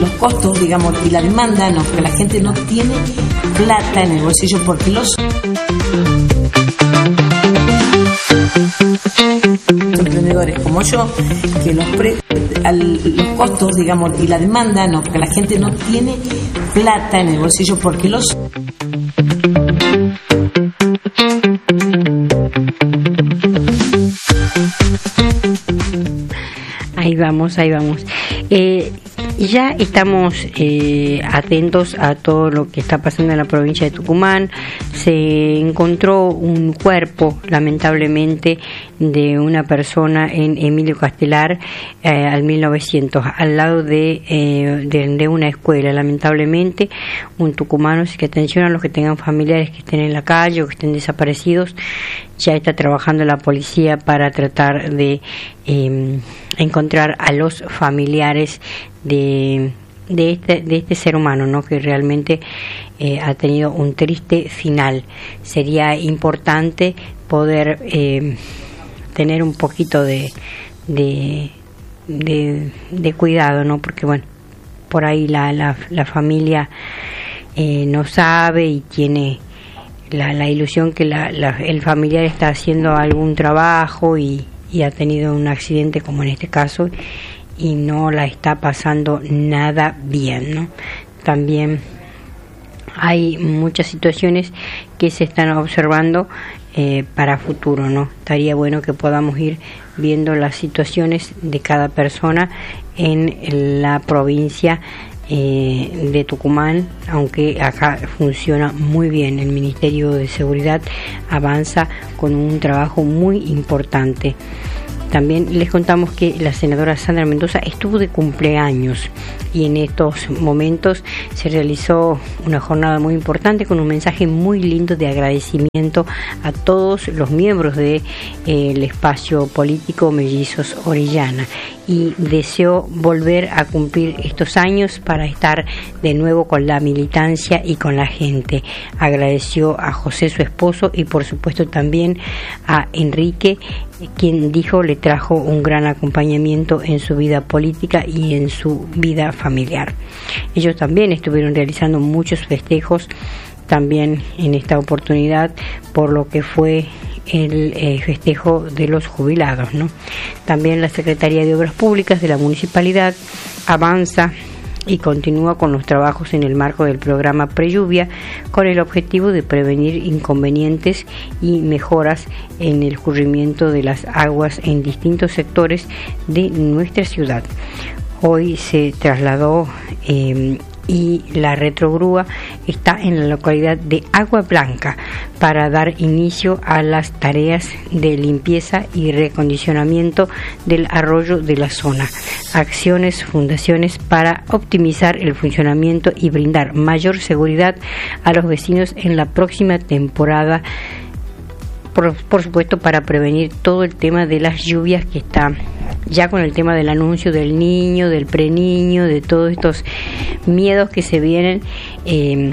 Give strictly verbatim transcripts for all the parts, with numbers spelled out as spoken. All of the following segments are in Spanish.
los costos, digamos, y la demanda, no, que la gente no tiene plata en el bolsillo porque los emprendedores como yo, que los, pre, al, los costos, digamos, y la demanda, no, que la gente no tiene plata en el bolsillo porque los Ahí vamos, ahí vamos. Eh, ya estamos eh, atentos a todo lo que está pasando en la provincia de Tucumán. Se encontró un cuerpo, lamentablemente, de una persona en Emilio Castelar eh, al mil novecientos, al lado de, eh, de, de una escuela. Lamentablemente, un tucumano, así que atención a los que tengan familiares que estén en la calle o que estén desaparecidos. Ya está trabajando la policía para tratar de eh, encontrar a los familiares de, de, este, de este ser humano, ¿no? Que realmente eh, ha tenido un triste final. Sería importante poder eh, tener un poquito de, de, de, de cuidado, ¿no? Porque, bueno, por ahí la, la, la familia eh, no sabe y tiene La, la ilusión que la, la, el familiar está haciendo algún trabajo y, y ha tenido un accidente como en este caso y no la está pasando nada bien, ¿no? También hay muchas situaciones que se están observando eh, para futuro, ¿no? Estaría bueno que podamos ir viendo las situaciones de cada persona en la provincia Eh, de Tucumán, aunque acá funciona muy bien. El Ministerio de Seguridad avanza con un trabajo muy importante. También les contamos que la senadora Sandra Mendoza estuvo de cumpleaños y en estos momentos se realizó una jornada muy importante con un mensaje muy lindo de agradecimiento a todos los miembros del de, eh, espacio político Mellizos Orellana y deseó volver a cumplir estos años para estar de nuevo con la militancia y con la gente. Agradeció a José, su esposo, y por supuesto también a Enrique, quien dijo le trajo un gran acompañamiento en su vida política y en su vida familiar. Ellos también estuvieron realizando muchos festejos también en esta oportunidad por lo que fue el eh, festejo de los jubilados, ¿no? También la Secretaría de Obras Públicas de la Municipalidad avanza y continúa con los trabajos en el marco del programa Prelluvia con el objetivo de prevenir inconvenientes y mejoras en el escurrimiento de las aguas en distintos sectores de nuestra ciudad. Hoy se trasladó eh, y la retrogrúa está en la localidad de Agua Blanca para dar inicio a las tareas de limpieza y reacondicionamiento del arroyo de la zona. Acciones, fundaciones para optimizar el funcionamiento y brindar mayor seguridad a los vecinos en la próxima temporada. Por, por supuesto, para prevenir todo el tema de las lluvias que está ya con el tema del anuncio del niño, del preniño, de todos estos miedos que se vienen. Eh,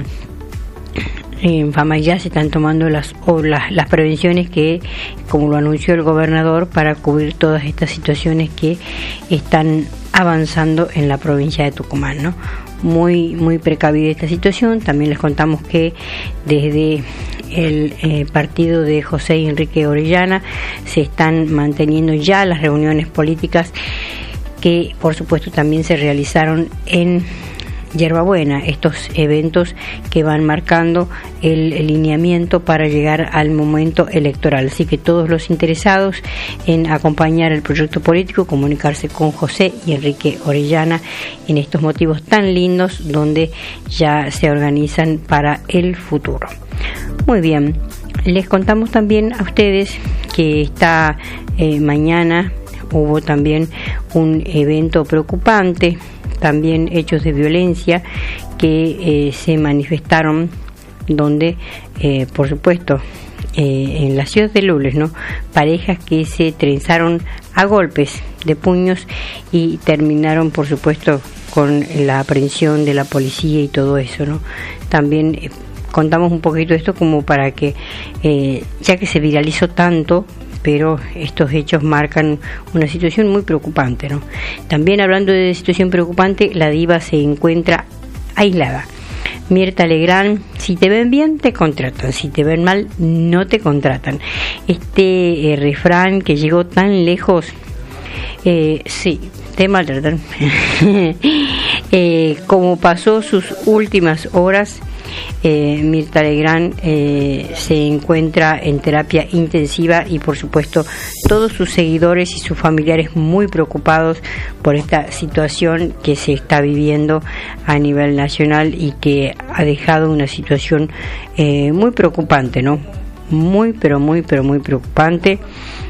en Fama ya se están tomando las, o las, las prevenciones que, como lo anunció el gobernador, para cubrir todas estas situaciones que están avanzando en la provincia de Tucumán, ¿no? Muy, muy precavida esta situación. También les contamos que desde el eh, partido de José y Enrique Orellana se están manteniendo ya las reuniones políticas que por supuesto también se realizaron en Yerbabuena, estos eventos que van marcando el, el lineamiento para llegar al momento electoral. Así que todos los interesados en acompañar el proyecto político, comunicarse con José y Enrique Orellana en estos motivos tan lindos donde ya se organizan para el futuro. Muy bien, les contamos también a ustedes que está eh, mañana hubo también un evento preocupante, también hechos de violencia que eh, se manifestaron donde, eh, por supuesto, eh, en la ciudad de Lules, ¿no? Parejas que se trenzaron a golpes de puños y terminaron, por supuesto, con la aprehensión de la policía y todo eso, ¿no? También eh, contamos un poquito esto como para que, eh, ya que se viralizó tanto, pero estos hechos marcan una situación muy preocupante, ¿no? También hablando de situación preocupante, la diva se encuentra aislada. Mirta Legrand, si te ven bien te contratan, si te ven mal no te contratan. Este eh, refrán que llegó tan lejos, eh, sí, te maltratan. eh, como pasó sus últimas horas, eh, Mirta Legrand eh, se encuentra en terapia intensiva y por supuesto todos sus seguidores y sus familiares muy preocupados por esta situación que se está viviendo a nivel nacional y que ha dejado una situación eh, muy preocupante, ¿no? Muy, pero muy, pero muy preocupante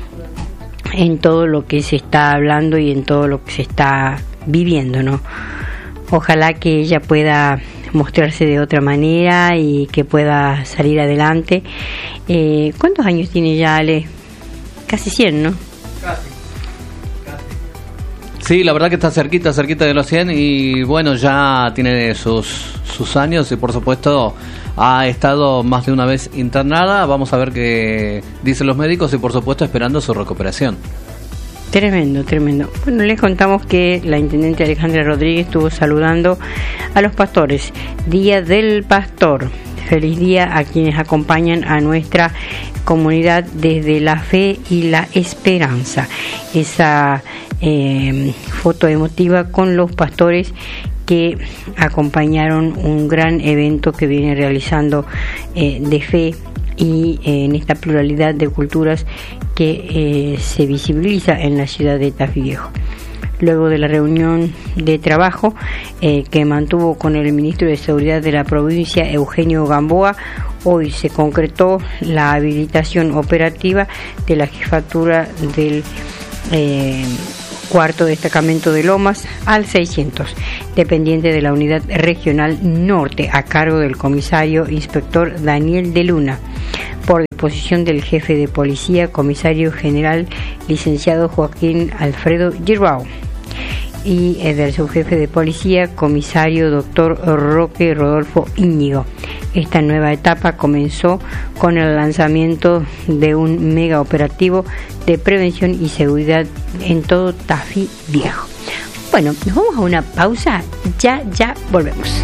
en todo lo que se está hablando y en todo lo que se está viviendo, ¿no? Ojalá que ella pueda mostrarse de otra manera y que pueda salir adelante. Eh, ¿Cuántos años tiene ya, Ale? Casi cien, ¿no? Casi, casi. Sí, la verdad que está cerquita, cerquita de los cien y bueno, ya tiene sus, sus años y por supuesto ha estado más de una vez internada. Vamos a ver qué dicen los médicos y por supuesto esperando su recuperación. Tremendo, tremendo. Bueno, les contamos que la intendente Alejandra Rodríguez estuvo saludando a los pastores. Día del Pastor. Feliz día a quienes acompañan a nuestra comunidad desde la fe y la esperanza. Esa eh, foto emotiva con los pastores que acompañaron un gran evento que viene realizando eh, de fe y eh, en esta pluralidad de culturas que eh, se visibiliza en la ciudad de Tafí Viejo. Luego de la reunión de trabajo eh, que mantuvo con el ministro de Seguridad de la provincia, Eugenio Gamboa, hoy se concretó la habilitación operativa de la jefatura del eh, cuarto destacamento de Lomas al seiscientos, dependiente de la unidad regional norte, a cargo del comisario inspector Daniel de Luna, por disposición del jefe de policía, comisario general licenciado Joaquín Alfredo Girbao, y eh, del subjefe de policía, comisario doctor Roque Rodolfo Íñigo. Esta nueva etapa comenzó con el lanzamiento de un mega operativo de prevención y seguridad en todo Tafí Viejo. Bueno, nos vamos a una pausa, ya, ya volvemos.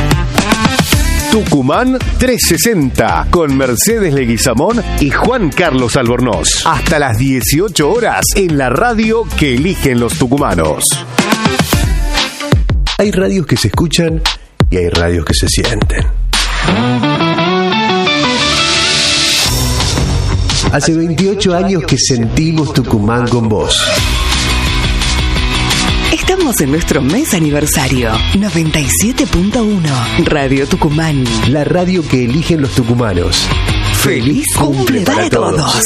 Tucumán trescientos sesenta con Mercedes Leguizamón y Juan Carlos Albornoz. Hasta las dieciocho horas en la radio que eligen los tucumanos. Hay radios que se escuchan y hay radios que se sienten. Hace veintiocho años que sentimos Tucumán con vos. Estamos en nuestro mes aniversario. noventa y siete punto uno Radio Tucumán. La radio que eligen los tucumanos. ¡Feliz cumple para todos!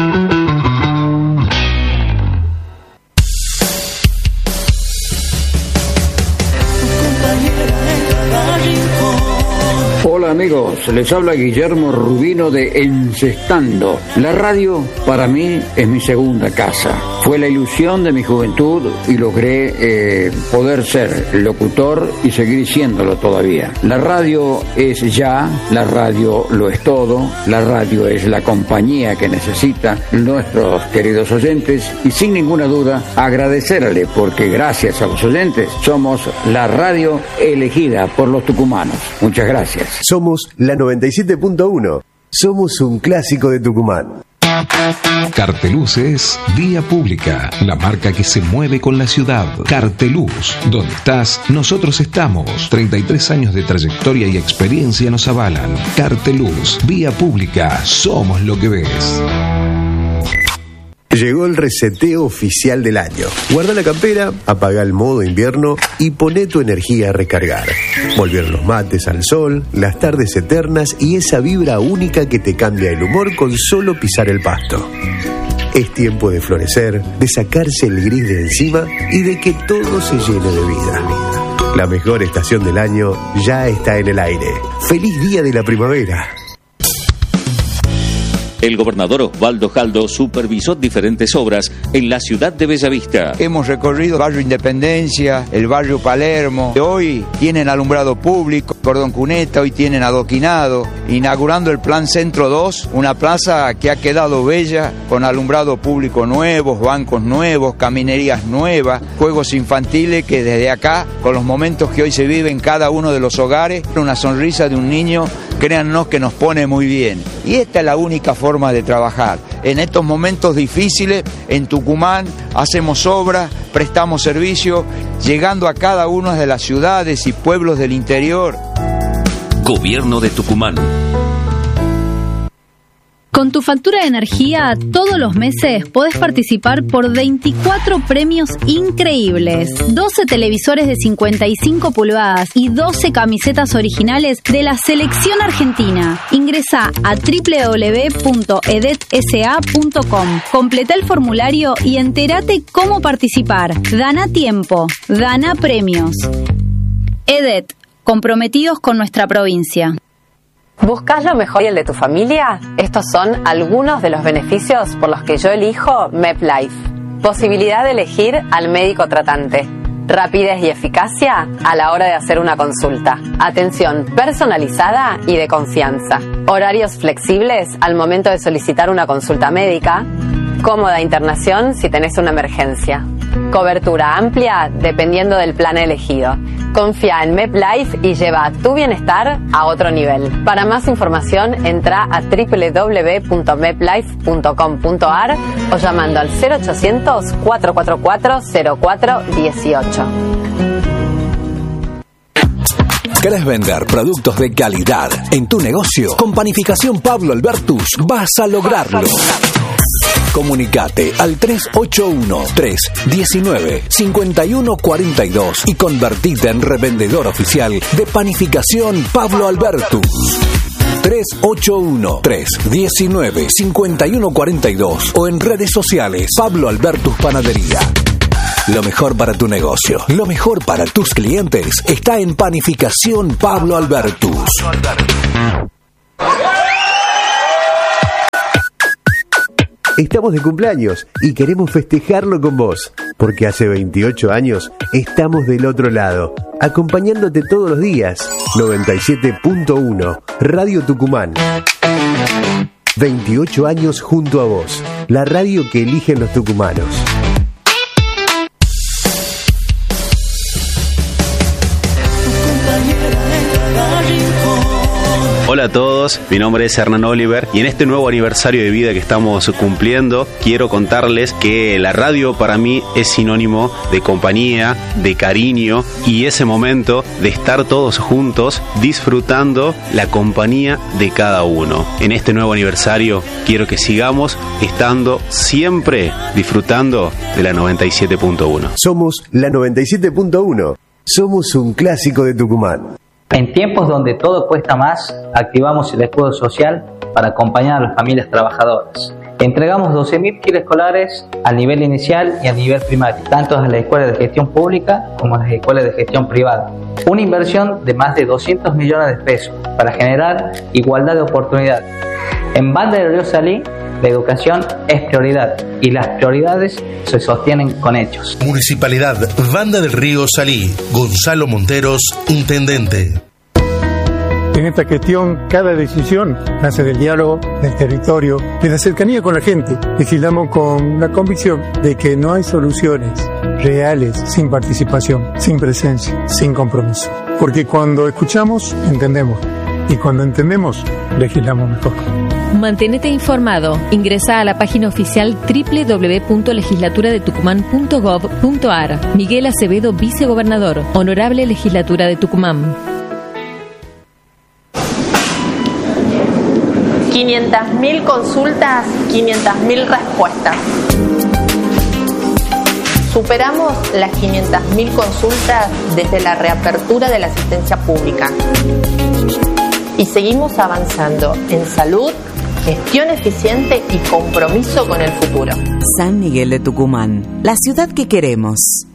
Hola amigos, les habla Guillermo Rubino de Encestando. La radio para mí es mi segunda casa. Fue la ilusión de mi juventud y logré eh, poder ser locutor y seguir siéndolo todavía. La radio es ya, la radio lo es todo, la radio es la compañía que necesitan nuestros queridos oyentes y sin ninguna duda agradecerle porque gracias a los oyentes somos la radio elegida por los tucumanos. Muchas gracias. Somos la noventa y siete punto uno. Somos un clásico de Tucumán. Carteluz es Vía Pública, la marca que se mueve con la ciudad. Carteluz, donde estás, nosotros estamos. treinta y tres años de trayectoria y experiencia nos avalan. Carteluz, Vía Pública, somos lo que ves. Llegó el reseteo oficial del año. Guarda la campera, apaga el modo invierno y poné tu energía a recargar. Volvieron los mates al sol, las tardes eternas y esa vibra única que te cambia el humor con solo pisar el pasto. Es tiempo de florecer, de sacarse el gris de encima y de que todo se llene de vida. La mejor estación del año ya está en el aire. ¡Feliz día de la primavera! El gobernador Osvaldo Jaldo supervisó diferentes obras en la ciudad de Bellavista. Hemos recorrido el barrio Independencia, el barrio Palermo. Hoy tienen alumbrado público, cordón cuneta, hoy tienen adoquinado, inaugurando el Plan Centro dos, una plaza que ha quedado bella, con alumbrado público nuevos, bancos nuevos, caminerías nuevas, juegos infantiles que desde acá, con los momentos que hoy se viven en cada uno de los hogares, una sonrisa de un niño, créannos que nos pone muy bien. Y esta es la única forma de trabajar. En estos momentos difíciles, en Tucumán, hacemos obras, prestamos servicio, llegando a cada una de las ciudades y pueblos del interior. Gobierno de Tucumán. Con tu factura de energía, todos los meses podés participar por veinticuatro premios increíbles. doce televisores de cincuenta y cinco pulgadas y doce camisetas originales de la selección argentina. Ingresá a doble u doble u doble u punto edet s a punto com. Completa el formulario y entérate cómo participar. Gana tiempo, gana premios. Edet, comprometidos con nuestra provincia. ¿Buscas lo mejor y el de tu familia? Estos son algunos de los beneficios por los que yo elijo MedLife. Posibilidad de elegir al médico tratante. Rapidez y eficacia a la hora de hacer una consulta. Atención personalizada y de confianza. Horarios flexibles al momento de solicitar una consulta médica. Cómoda internación si tenés una emergencia. Cobertura amplia dependiendo del plan elegido. Confía en MedLife y lleva tu bienestar a otro nivel. Para más información, entra a doble u doble u doble u punto medlife punto com punto a r o llamando al cero ochocientos, cuatro cuatro cuatro, cero cuatro uno ocho. ¿Querés vender productos de calidad en tu negocio? Con Panificación Pablo Albertus vas a lograrlo. Comunicate al tres ocho uno, tres uno nueve, cinco uno cuatro dos y convertite en revendedor oficial de Panificación Pablo Albertus. tres ocho uno, tres uno nueve, cinco uno cuatro dos o en redes sociales Pablo Albertus Panadería. Lo mejor para tu negocio, lo mejor para tus clientes está en Panificación Pablo Albertus. Estamos de cumpleaños y queremos festejarlo con vos, porque hace veintiocho años estamos del otro lado, acompañándote todos los días. noventa y siete punto uno, Radio Tucumán. veintiocho años junto a vos, la radio que eligen los tucumanos. Hola a todos, mi nombre es Hernán Oliver y en este nuevo aniversario de vida que estamos cumpliendo quiero contarles que la radio para mí es sinónimo de compañía, de cariño y ese momento de estar todos juntos disfrutando la compañía de cada uno. En este nuevo aniversario quiero que sigamos estando siempre disfrutando de la noventa y siete punto uno. Somos la noventa y siete punto uno, somos un clásico de Tucumán. En tiempos donde todo cuesta más, activamos el escudo social para acompañar a las familias trabajadoras. Entregamos doce mil kits escolares al nivel inicial y a nivel primario, tanto a las escuelas de gestión pública como a las escuelas de gestión privada. Una inversión de más de doscientos millones de pesos para generar igualdad de oportunidades. En Banda del Río Salí, la educación es prioridad y las prioridades se sostienen con hechos. Municipalidad Banda del Río Salí. Gonzalo Monteros, intendente. En esta gestión, cada decisión nace del diálogo, del territorio, de la cercanía con la gente. Legislamos con la convicción de que no hay soluciones reales sin participación, sin presencia, sin compromiso. Porque cuando escuchamos, entendemos. Y cuando entendemos, legislamos mejor. Manténete informado. Ingresa a la página oficial doble u doble u doble u punto legislatura de tucumán punto gov punto a r. Miguel Acevedo, vicegobernador. Honorable Legislatura de Tucumán. quinientas mil consultas, quinientas mil respuestas. Superamos las quinientas mil consultas desde la reapertura de la asistencia pública. Y seguimos avanzando en salud, gestión eficiente y compromiso con el futuro. San Miguel de Tucumán, la ciudad que queremos.